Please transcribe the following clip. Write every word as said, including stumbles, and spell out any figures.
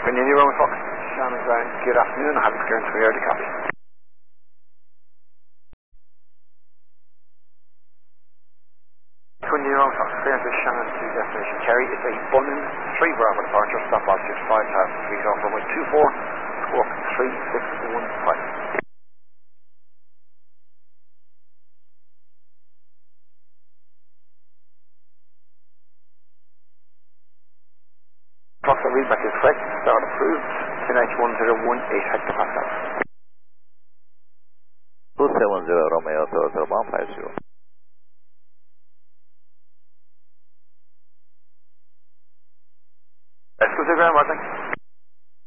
Continue Roman Fox. Shannon Ground, good afternoon. I have clearance for your copy. Continue Roman Fox, clearance for Shannon to destination Kerry. It's a Bunnan three Bravo departure, stop altitude five thousand feet off runway two four, squawk three six one five. Fox, the readback is correct. Start approved. N H one zero one eight hectopascals. two seven zero Romeo, Hotel one five zero.